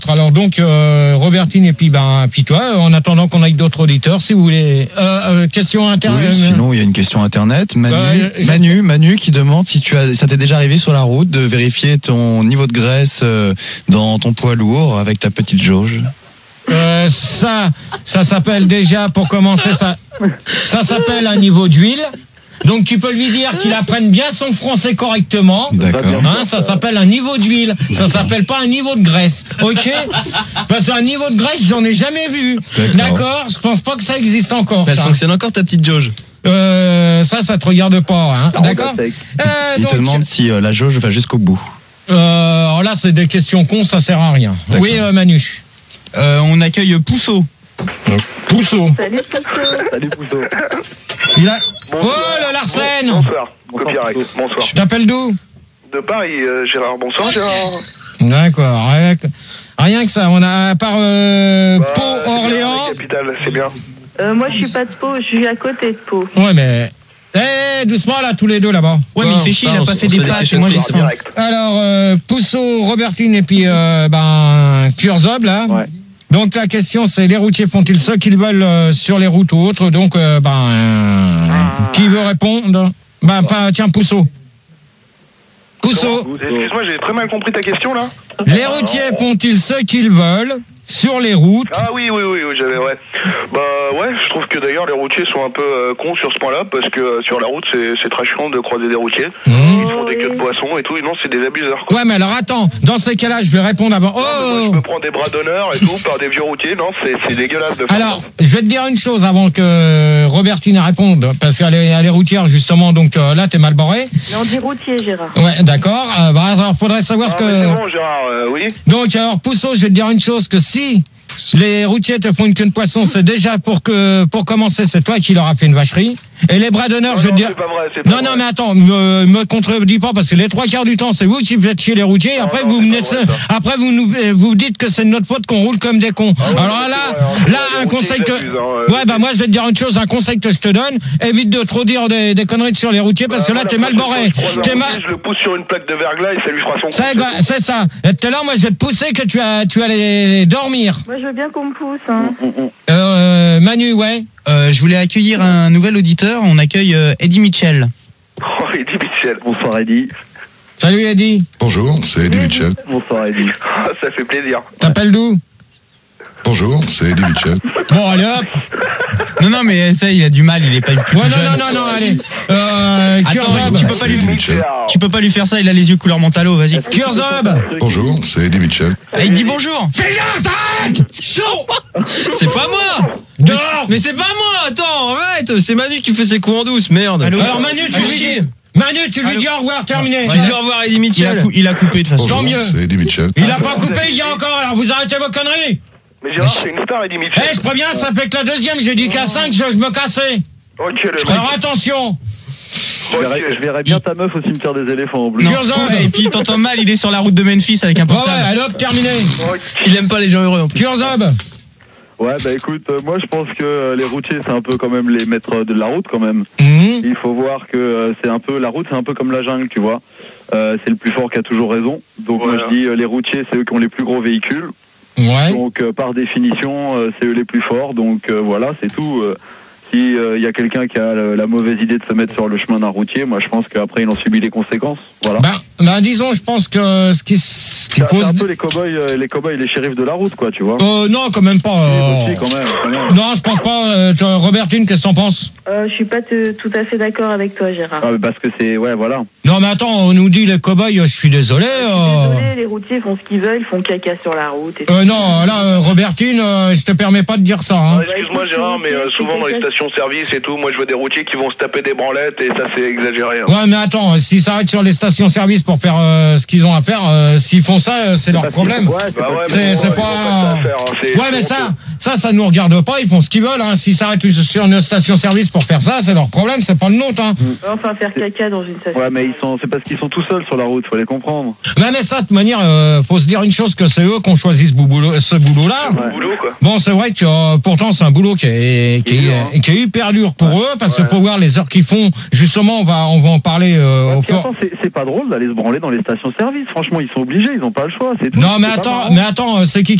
Alors donc Robertine et puis toi, en attendant qu'on aille d'autres auditeurs, si vous voulez. Question internet. Oui, sinon il y a une question internet. Manu qui demande si ça t'est déjà arrivé sur la route de vérifier ton niveau de graisse dans ton poids lourd avec ta petite jauge. Ça s'appelle déjà, pour commencer, ça s'appelle un niveau d'huile. Donc tu peux lui dire qu'il apprenne bien son français correctement. D'accord. Ça s'appelle un niveau d'huile. Ça s'appelle pas un niveau de graisse. Ok. Parce qu'un niveau de graisse, j'en ai jamais vu. D'accord. Je pense pas que ça existe encore. Elle fonctionne encore ta petite jauge. Ça te regarde pas. Hein. D'accord. Il te demande si la jauge va jusqu'au bout. Alors là, c'est des questions cons, ça sert à rien. D'accord. Oui, Manu. On accueille Pousseau. Pousseau. Salut Pousseau. Il a... Oh, le Larsen. Bonsoir. Copyright. Bonsoir. Tu t'appelles d'où? De Paris, Gérard. Bonsoir, Gérard. D'accord. Rien que ça. On a à part Pau, Orléans. La capitale, c'est bien. Moi, je suis pas de Pau, je suis à côté de Pau. Ouais, mais... doucement là, tous les deux là-bas. Ouais, mais il fait chier, il a pas fait des pattes. Moi, j'ai faim. Alors, Pousseau, Robertine et puis Kurzob là. Ouais. Donc la question c'est, les routiers font-ils ce qu'ils veulent sur les routes ou autres? Donc qui veut répondre? Tiens, Pousseau. Excuse-moi, j'ai très mal compris ta question là. Les routiers font-ils ce qu'ils veulent sur les routes? Ah oui, j'avais, ouais. Je trouve que d'ailleurs les routiers sont un peu cons sur ce point-là, parce que sur la route c'est très chiant de croiser des routiers. Ils font des queues de poissons et tout, et non, c'est des abuseurs, quoi. Ouais, mais alors attends, dans ces cas-là, je vais répondre avant. Moi, je me prends des bras d'honneur et tout par des vieux routiers, non, c'est dégueulasse de faire. Alors, je vais te dire une chose avant que Robertine réponde, parce qu'elle est routière justement, donc là t'es mal barré. Mais on dit routier, Gérard. Ouais, d'accord. Alors faudrait savoir ce que. C'est bon, Gérard, oui. Donc alors Pousseau, je vais te dire une chose, que si les routiers te font une queue de poisson, c'est déjà pour commencer, c'est toi qui leur as fait une vacherie. Et les bras d'honneur, je vais te dire. C'est pas vrai, c'est pas vrai. Non, mais attends, me contredis pas, parce que les 3/4 du temps, c'est vous qui faites chier les routiers. Après, vous dites que c'est de notre faute qu'on roule comme des cons. Alors là, un conseil que. Moi, je vais te dire une chose, un conseil que je te donne. Évite de trop dire des conneries sur les routiers, parce que là, t'es mal barré. Je le pousse sur une plaque de verglas et ça lui fera son coup. C'est ça. Et tout à l'heure, moi, je vais te pousser que tu vas aller dormir. Moi, je veux bien qu'on me pousse, hein. Manu, ouais. Je voulais accueillir un nouvel auditeur. On accueille Eddie Mitchell. Oh, Eddie Mitchell. Bonsoir Eddie. Salut Eddie. Bonjour, c'est Eddie Mitchell. Bonsoir Eddie. Ça fait plaisir. T'appelles d'où? Bonjour, c'est Eddie Mitchell. Bon, allez hop. Non, mais ça, il a du mal, il est pas plus jeune. Non, allez. Attends, tu peux pas lui faire ça, il a les yeux couleur mentalo, vas-y. Kurzob. Bonjour, c'est Eddie Mitchell. Il dit bonjour. Fais gaffe, t'arrête. Chaud. C'est pas moi. Dehors. Mais c'est pas moi, attends, arrête. C'est Manu qui fait ses coups en douce, merde. Alors Manu, tu lui dis au revoir, terminé. Tu dis au revoir Eddie Mitchell. Il a coupé de toute façon. Bonjour, Tant mieux. c'est Eddie Mitchell. Il a pas coupé, il y a encore, alors vous arrêtez vos conneries. Mais Gérard, c'est une star, Eddie Mitchell. Je préviens, ça fait que la deuxième, j'ai dit qu'à 5, je me cassais. Ok, le Alors attention. Je verrais bien ta meuf au cimetière des éléphants en bleu. Et puis t'entends mal, il est sur la route de Memphis avec un portable. Ouais, allez hop, terminé. Il aime pas les gens heureux en plus. Kurzob. Ouais, écoute, moi je pense que les routiers c'est un peu quand même les maîtres de la route quand même. Il faut voir que c'est un peu la route, c'est un peu comme la jungle, tu vois. C'est le plus fort qui a toujours raison. Donc moi je dis les routiers c'est eux qui ont les plus gros véhicules. Ouais. Donc par définition c'est eux les plus forts. Donc voilà, c'est tout. Si y a quelqu'un qui a la mauvaise idée de se mettre sur le chemin d'un routier, moi je pense qu'après il en subit les conséquences. Voilà. Disons, je pense que ce qui pose. C'est un peu les cow-boys, les shérifs de la route, quoi, tu vois. Non, quand même pas. Si, quand même. Non, je pense pas. Robertine, qu'est-ce que t'en penses? Je suis pas tout à fait d'accord avec toi, Gérard. Parce que c'est, voilà. Non, mais attends, on nous dit les cow-boys, je suis désolé. Désolé, les routiers font ce qu'ils veulent, ils font caca sur la route. Non, là, Robertine, je te permets pas de dire ça. Hein. Excuse-moi, Gérard, mais souvent dans les stations-service et tout, moi je vois des routiers qui vont se taper des branlettes et ça c'est exagéré. Hein. Ouais, mais attends, s'ils s'arrêtent sur les stations-service pour faire ce qu'ils ont à faire, s'ils font ça, c'est leur problème. C'est pas. Ouais, mais ça, ça nous regarde pas, ils font ce qu'ils veulent, hein. S'ils s'arrêtent sur une station-service pour faire ça, c'est leur problème, c'est pas le nôtre, hein. Enfin, faire caca dans une station. Ouais, mais c'est parce qu'ils sont tout seuls sur la route, faut les comprendre. Mais ça, de toute manière, faut se dire une chose, que c'est eux qui ont choisi ce boulot-là. Bon, c'est vrai que pourtant, c'est un boulot qui est hyper dur pour eux, parce qu'il faut voir les heures qu'ils font. Justement, on va en parler c'est pas drôle d'aller se branler dans les stations-service. Franchement, ils sont obligés, ils ont pas le choix, c'est tout. Non, mais attends, c'est qui